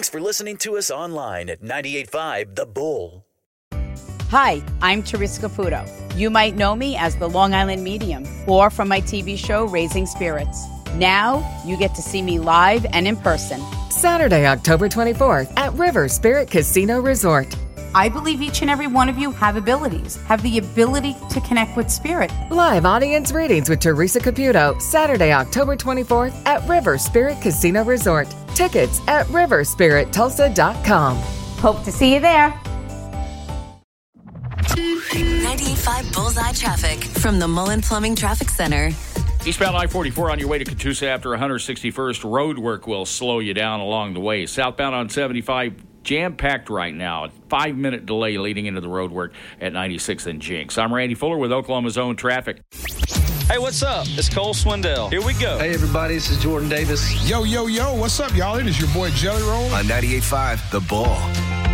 Thanks for listening to us online at 98.5 The Bull. Hi, I'm Teresa Caputo. You might know me as the Long Island Medium or from my TV show, Raising Spirits. Now, you get to see me live and in person. Saturday, October 24th at River Spirit Casino Resort. I believe each and every one of you have abilities, have the ability to connect with spirit. Live audience readings with Teresa Caputo, Saturday, October 24th at River Spirit Casino Resort. Tickets at riverspirittulsa.com. Hope to see you there. 98.5 Bullseye Traffic from the Mullen Plumbing Traffic Center. Eastbound I-44 on your way to Catoosa after 161st. Road work will slow you down along the way. Southbound on 75, jam-packed right now. A 5-minute delay leading into the road work at 96th and Jinx. I'm Randy Fuller with Oklahoma's Own Traffic. Hey, what's up? It's Cole Swindell. Here we go. Hey, everybody. This is Jordan Davis. Yo. What's up, y'all? It is your boy Jelly Roll. On 98.5 The Bull.